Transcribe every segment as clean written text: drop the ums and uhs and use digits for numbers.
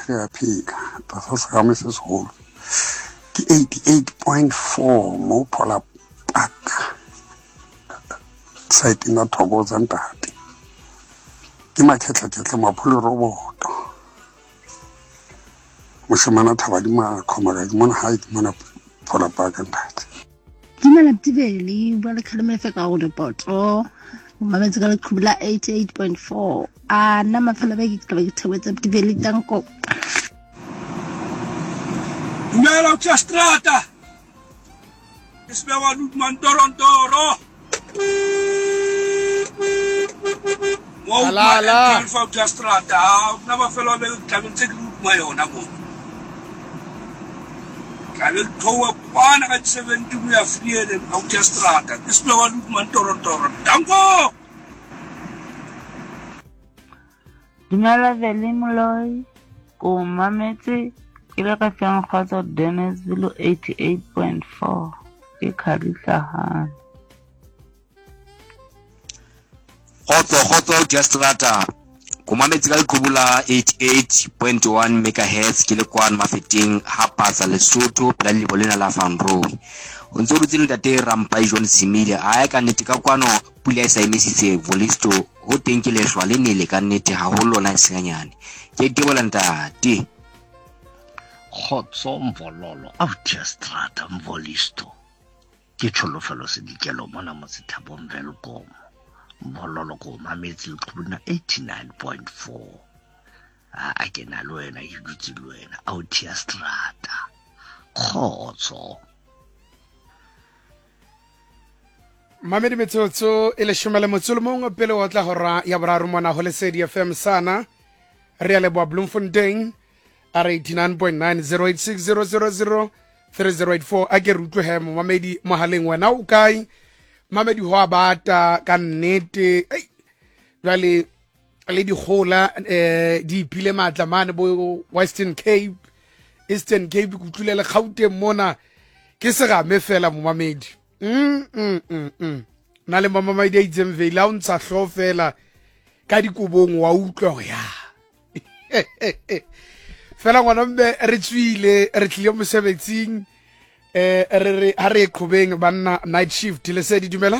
ke a phika ta sa ga me se segolo ke 88.4 mo Phola Park site na Thokoza ntate ke makhetla mapholo roboto moshimana thaba di makhoma ga di mona ha di mona Phola Park ntate Dumela Tibeli ba le khaleme fe ka go reporto mametsi ka le khubula 88.4 a na mafela ba ke thwetsa Tibeli tanko Dumela Strata Isbewa Lutman Torontoro Ala Strata na mafela ba ke tlabetse ke mo yona mo Kale towa kwana ka 70 ya friele au Strata Isbewa Lutman Torontoro Danko Dumela Velimoloy ko mametsi ke le ka tsang kgotsa Dennisville 88.4 ke Kharitlahane Khotso Jastrata kumametsi ka lekubula 88.1 MHz ke le kwana mafeteng ha pasa Lesotho pela le bolena la Fanro o ntse re tsile tate Rampa John Simile a ka nnete ka kwano pula e sa emisitse Volisto ho teng ke leshwa le nele ka nnete ha ho lona senganyane ke tebola ntate khotso mvololo au Strata Mvolisto ke tsholofelo se dikelo mona mo sethabong Velkom mvololo ko mametsi le khubuna 89.4 a ke na lo wena e dutse lo wena au Strata khotso Mamedi metsotso e le shumele motsolo mongwe pele o tla hora ya boraro mona ho Lesedi FM sana re ya leboa Bloemfontein R89.9 086 000 a ke rutwe he Mamedi mohaleng wena o kae Mamedi ho abata ka nnete jwale le di gola di ipile matla mane bo Western Cape Eastern Cape kutlulela Gauteng mona ke segame fela mo Mamedi na le mama maidi a itseng veila o ntsha hlo fela ka dikobong wa utlwa ya fela ngwana mbe re tswile re tlile mosebetsing re ha re qhobeng banna night shift le se di dumela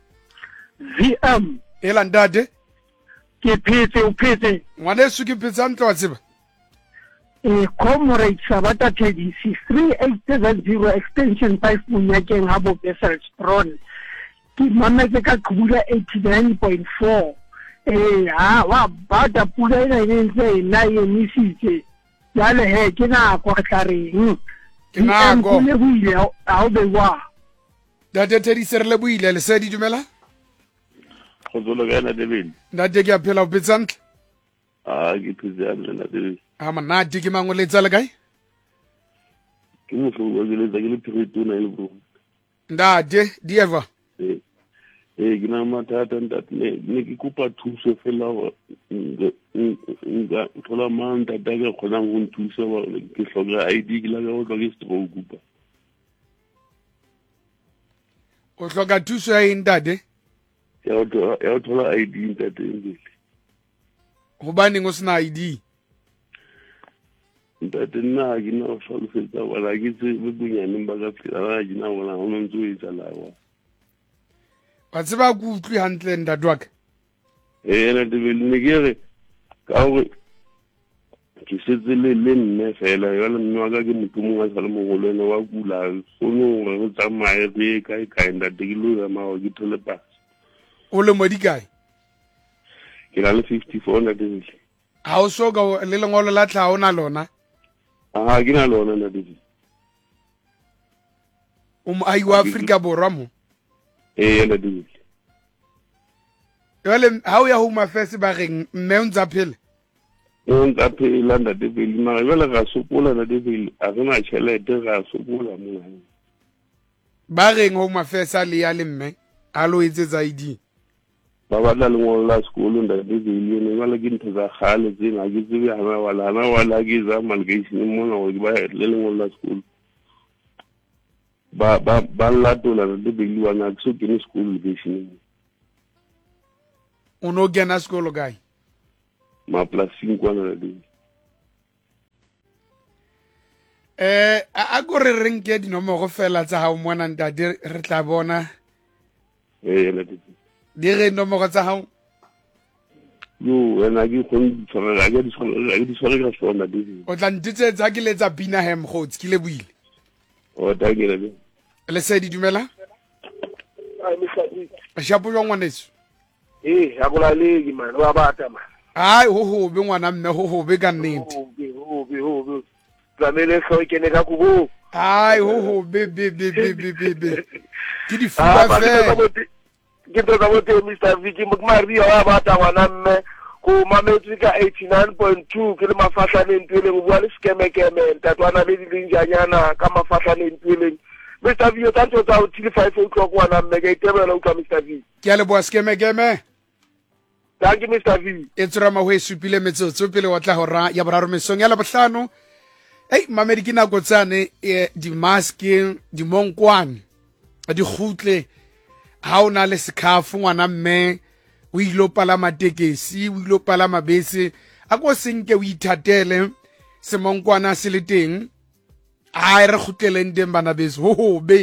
VM ela ndade ke phetse o phetse ngwana su ke phetse ntlo wa tseba Comrade Sabata TDC 3870 extension 5 Munyakeng habo Bessel Stron ki mametse ka khubula 89.4 wa bata pula ina nse na yemisitse yale he ke na go tlareng ke na go le buile a o be wa date tedi serle buile le se di dumela go zolo ga na debele ndate ke a phela o petsantle ke phetse na debele manati ke mangwe le tsa le kae ke mo go le tsa ke le phirito na le bro ndate dieva ke na mathata ntate ne ke kopa thuso fela nga thola manta ta ke khona go nthusa ke hloka ID ke la go tla ke stroke pa o hloka thuso ya ntate ya o thola ID ntate ngile go bane go sna ID ntate nna ke na fa le fetsa wala ke tse bunyane ba ka phela ra ke na wala ho ntse o etsa lawa ba tseba go utlwi hantle ntate wa ka ena de ne ke re ka go ke setse le nne fela ya le nna ka ke motho mongwe a sa le mogolo ene wa kula so no re tsamaye re kae ntate ke lo ya mawa ke thole pass o le modi kae ke la le 54 ntate ha o so ka le lengolo la tla ona lona ke na lona ntate ai wa Afrika borwa mo ntate jale ha o ya Home Affairs ba reng mme o ntsa phele o ntsa phela ntate pele mara jale ga sokola ntate pele a re na tšhelete ga sokola mo ba reng Home Affairs a le ya le mme a lo etsetsa ID ba batla lengolo la sekolo ntate pele ne ba le ke ntho tsa gale tse na ke tsebe hana wala ke za malgation mona go ba le lengolo la sekolo ba latola ntate pele wa na so ke ne sekolo location o no kena sekolo kae maplasing kwana ntate a go re reng ke dinomoro fela tsa hao mona ntate re tla bona ene di re nomoro tsa hao yo ena ke khon tshwara ga di tshwara ka sona di o tla ntitsetsa ke letsa Binaham Kgotsi ke le buile o ta ke le se di dumela shapo jwa ngwaneso ha go la le ke man wa bata man ai ho be ngwana mme ho be ka nnete ho tlamele so ke ne ka kubo ai ho be ke di fuwa fe ke tlo ka bote Mr Vicky Mkmaria wa bata ngwana mme ko mametsi ka 89.2 ke le mafahlane ntwele go bua le skemekeme tatwana le dilinjanyana ka mafahlane ntwele Mr V tanto tsa till 5 o'clock wana mme ke itebela uka Mr V ke le bua skemekeme thank you Mr V etsura mahwe supile metsotso pele wa tla hora ya boraro mesong ya la bohlano mamedi ke nako tsane di mask di monkwane di khutle ha ona le sekhafu ngwana mme o ilo palama tekesi o ilo palama bese a go senke o ithatele semonkwana se le teng a re khutleleng teng bana bese ho be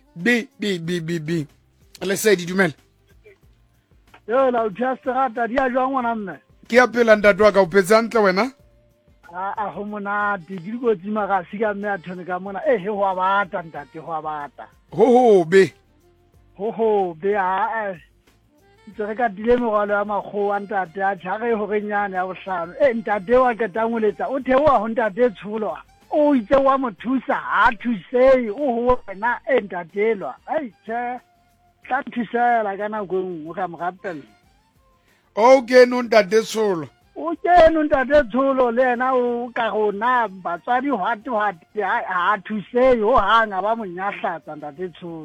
le se di dumela yo la just rata dia jwa ngwana mme ke apela ntatwa ka o petsa ntle wena a ho mona di go tsima ga sika mme a thone ka mona he ho abata ntate ho abata ho be a tsere ka dile mogalo ya makgo a ntate a tshage ho renyane ya bohlano ntate wa ka tanguletsa o thewa ho ntate tsholo o itse wa mothusa ha thusei o ho wena ntatelwa tse tla thusela kana go ngwe ka mogapela okay no ntate tsholo o keno ntate tsholo le yena o ka gona batswadi hwati ha thusei ho hanga ba monyahlatsa ntate tsholo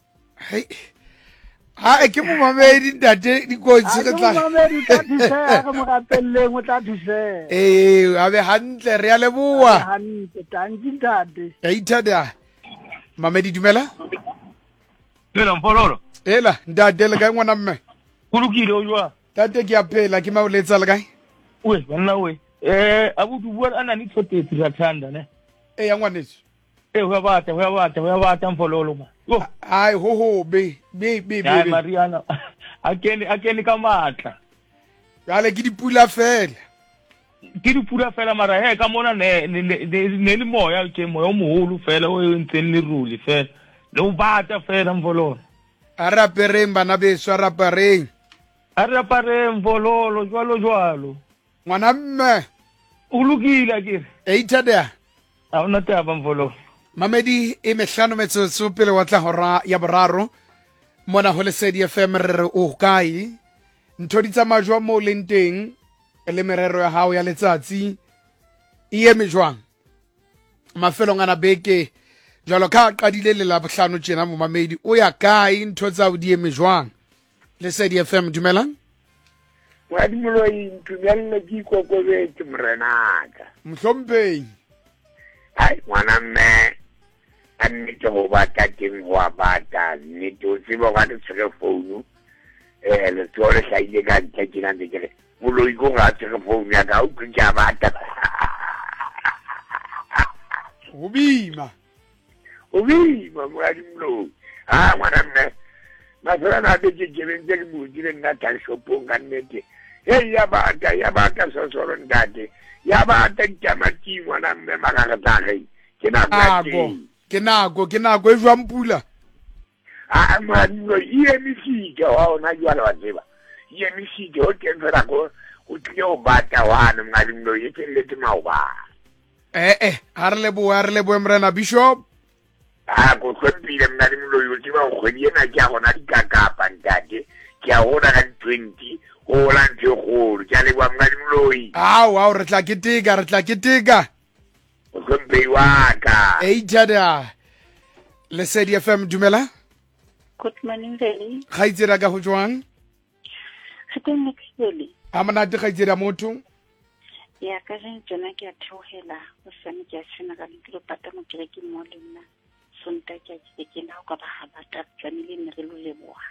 ke mo mamedi ntate dikotsi re tla mamedi tla thusela ka mogapelleng o tla thusela a be hantle re a leboa hantle tanki ntate ithada mamedi dumela Mfololo ntate le kae ngwana mme kulukile o jwa tate ke a phela ke mauletsa le kae we banna we abudu bua ana ni tsote tsirathanda ne ya ngwaneso wa bata Mfololo ma ai ho be Mariana akeni ka matla gale ke dipula fela mara ka mona ne le moya ke moya o moholo fela o ntseng le ruli fela le o bata fela Mfololo a rapereng bana beso a rapereng Mfololo jwalo ngwana mme o lokile akere ithada a ona taba Mfololo mamedi mehlano metsotso pele wa tla hora ya boraro mona ho Lesedi FM re o kae ntho di tsamaya jwa mo leng teng le merero ya hao ya letsatsi e eme jwang mafelong ana beke jalo ka qadile le la bohlano tjena mo mamedi o ya kae ntho tsa o di eme jwang Lesedi FM dumelang wa dimoloi ntumelle ke kokobetse morenaka mhlompheng ai ngwana mme annete go bata teng go a bata nnete o tseba ga le tshwere founu le tsole hlaile ka ntle ke nante kere moloi ko ga tshwere founu ya ka o ke a bata o bima moadi moloi ngwana mme mafela na be ke ntse ke bodile nna tanshopong ka nnete ya bata sosoro ntate ya bata ditamati ngwana mme makakatlage ke nako e jwang pula moadimo e emisike wa ona jwale wa tseba e emisike o teng fela ko o tlile o bata wane moadimo e feleletse maobana ha re leboe morena bishop ko tlhompile moadimo o tseba kgwedi ena ke a gona dikakapa ntate ke a gona ka 20 o la ntse golo ke a leboa moadimo ao re tla keteka o tlhompei wa ka ithada Lesedi FM dumela good morning Veli khaitsela ka ho jwang seteng Veli a monate khaitsela motho ya ka jeng tsona ke a theogela o sane ke a tsena ka dilo pata mo kereke mo le nna sonta ke a ke na go ba habata tlamile ne re lo leboga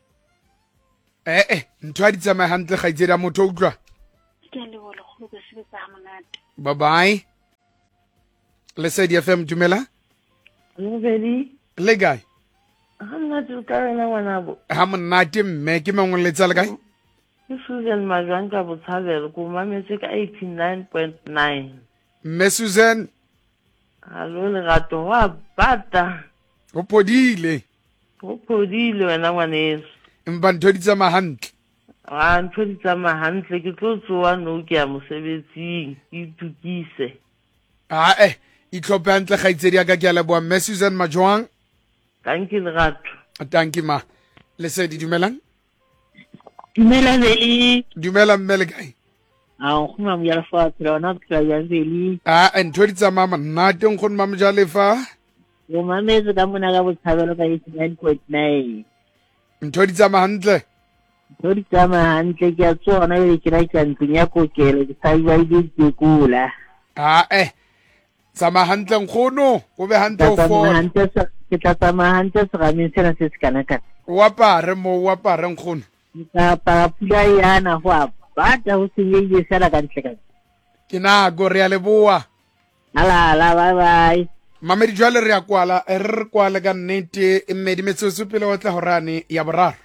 ntho a di tsamaya hantle khaitsela motho o utlwa ke a leboga go go se tsa monate bye bye Lesedi FM dumela Veli. le kae Hamna tukana wanabo. ha monate mme ke mengwe letsa le kae Susan Majwanka Botshabelo ku mametse ka 89.9. mme Susan Hallo lerato wa bata. o podile O phodile wena ngwaneso. empa ntho di tsamaya hantle Ntho di tsamaya hantle ke tlo tsoa no ke ya mosebetsing ke itukise. itlhophe hantle kgaitsedi ya ka ke a leboa mme Susan Majwang Thank you lerato. tanki ma Lesedi dumelang Dumela Veli. dumela mme le kae O khuma mo ya fa tsona ka ya Veli. ntho di tsamaya monate nkgono mamojalefa Yo mametse ka mona ka Botshabelo ka 89.9. ntho di tsamaya hantle Ntho di tsamaya hantle ke a tsona le ke ra ka ntlong ya kokelo ke sa iwa di kula. tsamaya hantle nkgono o be hantle o fola Ke tla tsamaya hantle serameng sena se se kana kana. o apare nkgono Ka pa pula yana ho a bata ho se ye sala ka ntle ka. ke nako re a leboa Ala bye bye. mamedi jwale re a kwala re kwale ka nnete mmedi metsotso pele wa tla horane ya boraro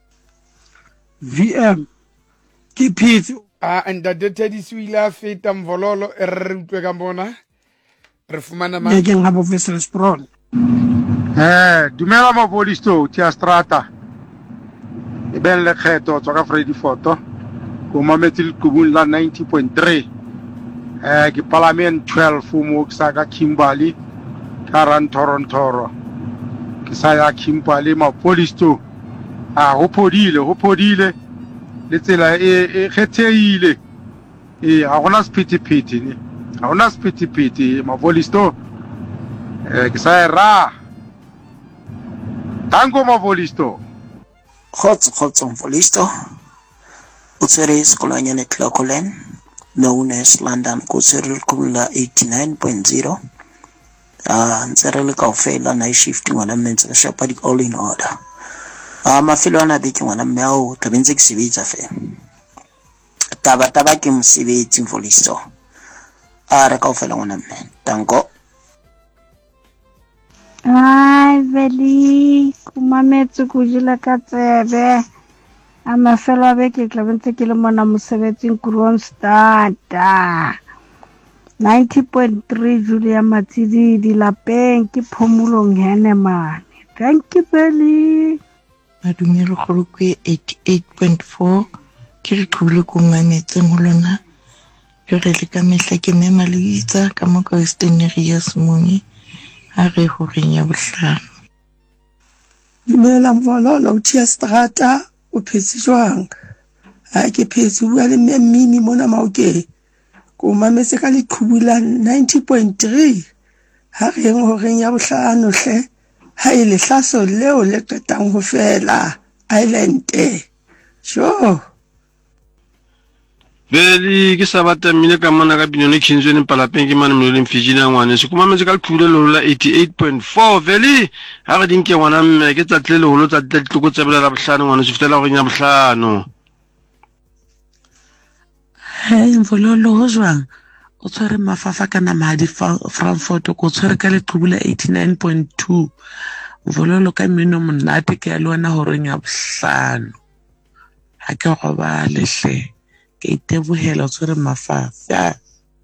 VM ke phitsi ntate Tediso ile a feta mvololo re utlwe ka bona re fumana ma ke ngabo Wesselsbron dumela mabolisto tia strata e ben le kgetho tswa ka Freddy Photo ko mametse le kubung la 90.3 ke parliament 12 mo sa ka Kimberley karan Toronto ke sa ya Kimberley mabolisto ho podile le tsela e kgetheile ha gona spiti ne ha gona spiti mabolisto ke sa ra tango mabolisto Khotso Mvolisto o tsere sekolanyane Clocolan known as London ko tsere kula 89.0 ntse re le kaofela night shift ngwana mentse ka shapa di all in order mafelo ana be ke ngwana mme ao tla bentse ke sebetsa fe taba ke mosebetsi Mvolisto re kaofela ngwana mme tango Veli kumametse go jela ka tsebe a mafelo a beke tla bentse ke le mona mosebetsing Kronstadt 90.3 Julia Matsidi dilapeng ke phomolong Henneman. Thank you Veli. Madumelo go ke 88.4 ke re khule go mametse ngolona le re le ka mehla ke mema le itsa ka mo ka Western Areas moni a re ho renya bohlano dumela mvololo tia strata o phetse jwang ke phetse bua le mmini mona maoke ko mametse ka leqhubula 90.3 ha re ho renya bohlano hle ha ile hlaso leo le qetang ho fela island sure Veli ke sabata mine ka mona ka binone Kinzweni palapeng ke mane mloleng Virginia ngwane se kuma metse ka lekhule le la 88.4 Veli ha re dinke ngwana mme ke tsatle le holo tsa ditloko tsebela la bohlano ngwane se fitela go nya bohlano Mvololo ho jwang o tshwere mafafa kana mahadi Frankfurt ko tshwere ka leqhubula 89.2 Mvololo ka mino monate ke a lona ho renya bohlano ha ke go ba lehle ke itebohela tsore mafafa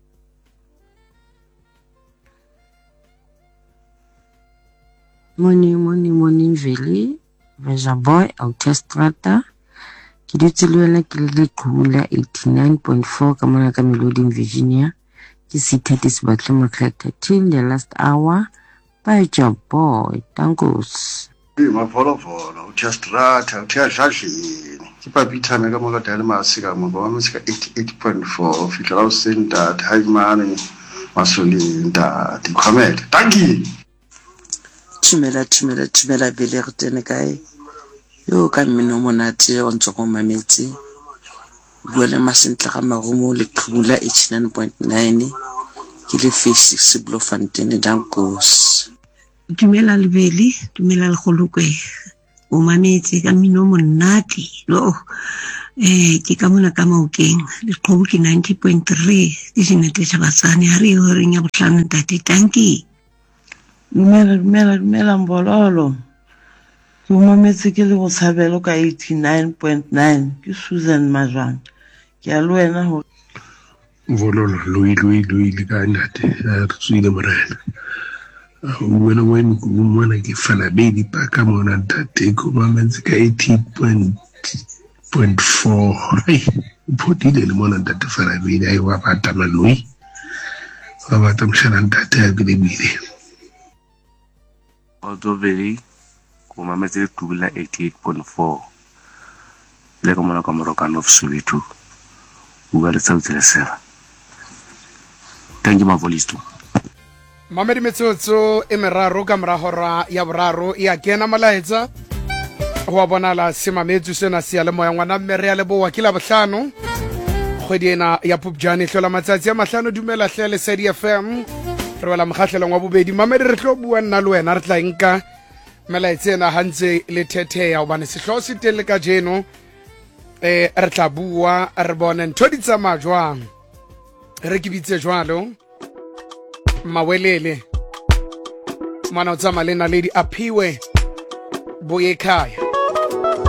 Morning Veli Veja Boy Autostrada ke dutse le wena ke le khula 89.4 ka mona ka Melody Virginia ke seated sebatle mokgetha till the last hour by Veja Boy thankos mafolo Autostrada uthiyadladlini Pipitame ka moka dale masika mo ba musika 88.4 fitla o senda haimane masolinda dikhomele tanki Tumela Veli re tene kae yo ka mmino monate o ntse go mametse bua le masentle ga marumo le khubula 89.9 ke le face Bloemfontein dankos dumela le Veli dumela le golokwe o mametse ka mmino monate lo ke ka mona ka Maokeng Leqhobu ke 90.3 ke Jeanette Shabatsane ha re horeng ya bohlano ntate tanki dumela Mbololo ke mametse ke le botshabelo ka 89.9 ke Susan Majwana ke a le wena ho Mbololo lui le ka ntate re tswile morena wena wena go mona ke fala baby pa ka mona ntate go mametse ka 80.4 ai photile le mona ntate fala baby ai wa bata malui wa bata mshana ntate ya bilebile Odoveli go mametse Leqhubu la 88.4 le ka mona ka Morokano of Soweto bua le tsautse le sera thank you Mavolisto Mamedi metsotso e meraro ka morahora ya boraro ya kena malaetsa go bonala semametso sena se ya le moya ngwana mme re ya leboa ke la bohlano kgwedi ena ya Phupjane hlola matsatsi a mahlano dumela hle le Lesedi FM re wela mokgahlelong wa bobedi Mamedi re tlo bua nna le wena re tla nka melaetsa ena hantse le thetheya hobane sehloho se teng le ka jeno re tla bua re bone ntho di tsamaya jwang re ke bitse jwalo Mawelele mwana o tsamaya le Naledi Aphiwe Boyekhaya